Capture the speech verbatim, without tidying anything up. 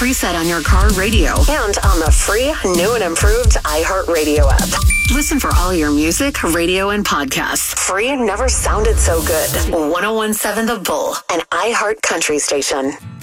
Preset on your car radio and on the free, new and improved iHeartRadio app. Listen for all your music, radio, and podcasts. Free never sounded so good. one oh one point seven The Bull, an iHeart country station.